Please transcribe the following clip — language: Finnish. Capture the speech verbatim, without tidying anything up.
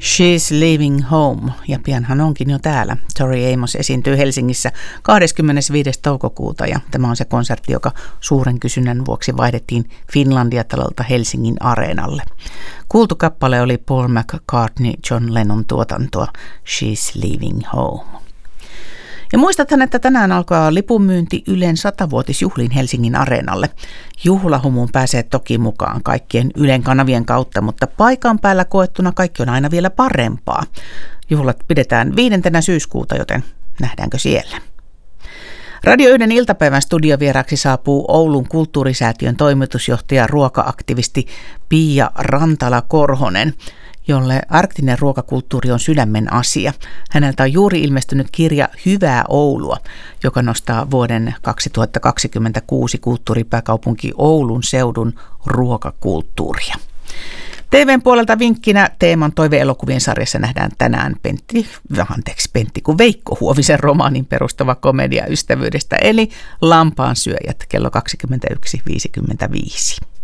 She's Leaving Home, ja pianhan onkin jo täällä. Tori Amos esiintyy Helsingissä kahdeskymmenesviides toukokuuta, ja tämä on se konsertti, joka suuren kysynnän vuoksi vaihdettiin Finlandia-talolta Helsingin Areenalle. Kuultu kappale oli Paul McCartney John Lennon tuotantoa She's Leaving Home. Ja muistathan, että tänään alkaa lipunmyynti Ylen satavuotisjuhliin Helsingin Areenalle. Juhlahumuun pääsee toki mukaan kaikkien Ylen kanavien kautta, mutta paikan päällä koettuna kaikki on aina vielä parempaa. Juhlat pidetään viidentenä syyskuuta, joten nähdäänkö siellä? Radio yhden iltapäivän studiovieraaksi saapuu Oulun kulttuurisäätiön toimitusjohtaja ruoka-aktivisti Pia Rantala-Korhonen, jolle arktinen ruokakulttuuri on sydämen asia. Häneltä on juuri ilmestynyt kirja Hyvää Oulua, joka nostaa vuoden kaksituhattakaksikymmentäkuusi kulttuuripääkaupunki Oulun seudun ruokakulttuuria. T V:n puolelta vinkkinä teeman toive-elokuvien sarjassa nähdään tänään Pentti, anteeksi Pentti, kun Veikko Huovisen romaanin perustava komedia ystävyydestä, eli Lampaansyöjät kello kaksikymmentäyksi viisikymmentäviisi.